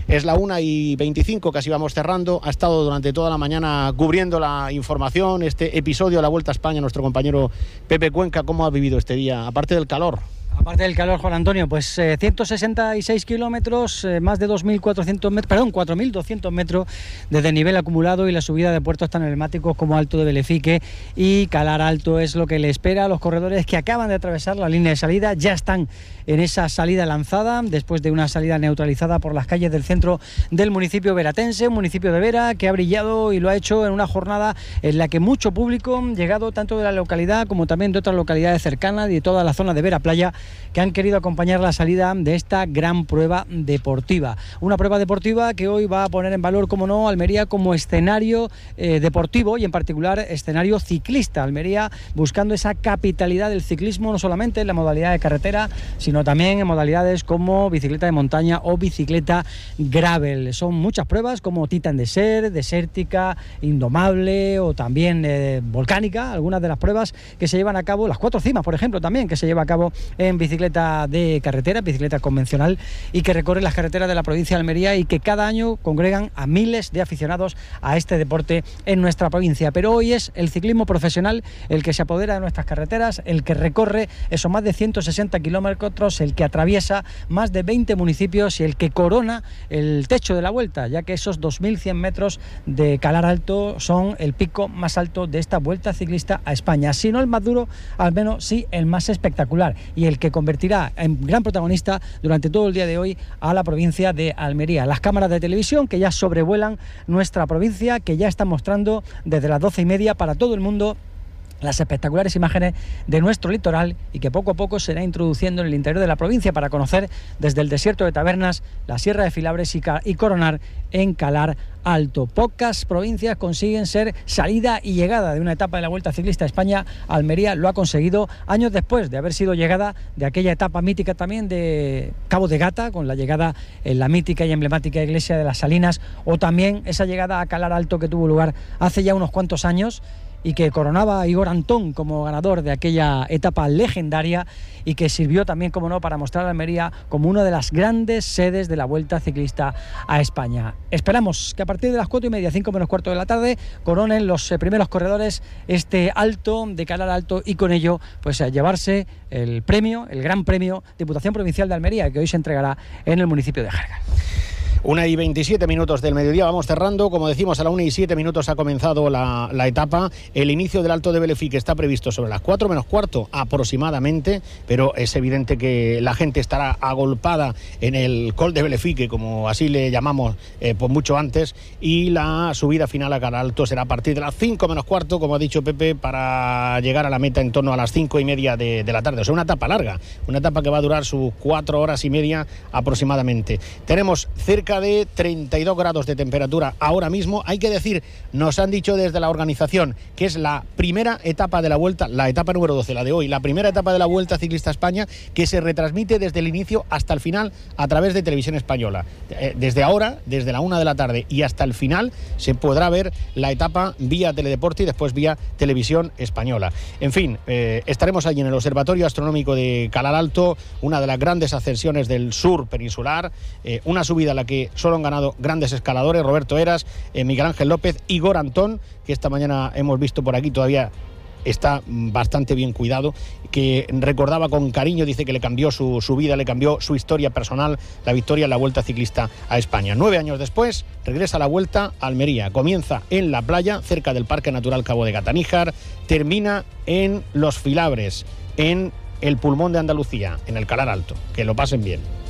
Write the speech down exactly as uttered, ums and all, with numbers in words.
Es la una y veinticinco, casi vamos cerrando. Ha estado durante toda la mañana cubriendo la información, este episodio de la Vuelta a España, nuestro compañero Pepe Cuenca. ¿Cómo ha vivido este día, aparte del calor? Aparte del calor, Juan Antonio, pues eh, ciento sesenta y seis kilómetros, eh, más de dos mil cuatrocientos metros, perdón, cuatro mil doscientos metros desde nivel acumulado, y la subida de puertos tan emblemáticos como Alto de Belefique y Calar Alto es lo que le espera a los corredores que acaban de atravesar la línea de salida. Ya están en esa salida lanzada, después de una salida neutralizada por las calles del centro del municipio veratense, un municipio de Vera que ha brillado y lo ha hecho en una jornada en la que mucho público, llegado tanto de la localidad como también de otras localidades cercanas y de toda la zona de Vera Playa, que han querido acompañar la salida de esta gran prueba deportiva. Una prueba deportiva que hoy va a poner en valor, como no, Almería como escenario eh, deportivo y en particular escenario ciclista. Almería buscando esa capitalidad del ciclismo, no solamente en la modalidad de carretera, sino también en modalidades como bicicleta de montaña o bicicleta gravel. Son muchas pruebas como Titan Desert, desértica, indomable o también eh, volcánica, algunas de las pruebas que se llevan a cabo, las cuatro cimas, por ejemplo, también, que se lleva a cabo en bicicleta de carretera, bicicleta convencional, y que recorre las carreteras de la provincia de Almería y que cada año congregan a miles de aficionados a este deporte en nuestra provincia. Pero hoy es el ciclismo profesional el que se apodera de nuestras carreteras, el que recorre esos más de ciento sesenta kilómetros, el que atraviesa más de veinte municipios y el que corona el techo de la Vuelta, ya que esos dos mil cien metros de Calar Alto son el pico más alto de esta Vuelta ciclista a España. Si no el más duro, al menos sí el más espectacular, y el que convertirá en gran protagonista durante todo el día de hoy a la provincia de Almería. Las cámaras de televisión que ya sobrevuelan nuestra provincia, que ya están mostrando desde las doce y media para todo el mundo las espectaculares imágenes de nuestro litoral, y que poco a poco se irá introduciendo en el interior de la provincia para conocer desde el desierto de Tabernas, la Sierra de Filabres y, y coronar en Calar Alto. Pocas provincias consiguen ser salida y llegada de una etapa de la Vuelta Ciclista a España. Almería lo ha conseguido años después de haber sido llegada de aquella etapa mítica también de Cabo de Gata, con la llegada en la mítica y emblemática iglesia de las Salinas, o también esa llegada a Calar Alto que tuvo lugar hace ya unos cuantos años y que coronaba a Igor Antón como ganador de aquella etapa legendaria, y que sirvió también, como no, para mostrar a Almería como una de las grandes sedes de la Vuelta Ciclista a España. Esperamos que a partir de las cuatro y media, cinco menos cuarto de la tarde, coronen los eh, primeros corredores este Alto de Calar Alto, y con ello pues a llevarse el premio, el gran premio Diputación Provincial de Almería, que hoy se entregará en el municipio de Jerga. Una y veintisiete minutos del mediodía, vamos cerrando. Como decimos, a la una y siete minutos ha comenzado la, la etapa. El inicio del Alto de Belefique está previsto sobre las cuatro menos cuarto aproximadamente, pero es evidente que la gente estará agolpada en el Col de Belefique, como así le llamamos, eh, pues mucho antes, y la subida final a Calar Alto será a partir de las cinco menos cuarto, como ha dicho Pepe, para llegar a la meta en torno a las cinco y media de, de la tarde. O sea, una etapa larga, una etapa que va a durar sus cuatro horas y media aproximadamente. Tenemos cerca de treinta y dos grados de temperatura ahora mismo. Hay que decir, nos han dicho desde la organización que es la primera etapa de la Vuelta, la etapa número doce, la de hoy, la primera etapa de la Vuelta Ciclista a España, que se retransmite desde el inicio hasta el final a través de Televisión Española. Desde ahora, desde la una de la tarde y hasta el final, se podrá ver la etapa vía Teledeporte y después vía Televisión Española. En fin, eh, estaremos allí en el Observatorio Astronómico de Calar Alto, una de las grandes ascensiones del sur peninsular, eh, una subida a la que solo han ganado grandes escaladores: Roberto Heras, eh, Miguel Ángel López, Igor Antón, que esta mañana hemos visto por aquí, todavía está bastante bien cuidado, que recordaba con cariño, dice que le cambió su, su vida, le cambió su historia personal, la victoria en la Vuelta Ciclista a España. Nueve años después, regresa a la Vuelta a Almería. Comienza en la playa, cerca del Parque Natural Cabo de Gata-Níjar, termina en Los Filabres, en el pulmón de Andalucía, en el Calar Alto. Que lo pasen bien.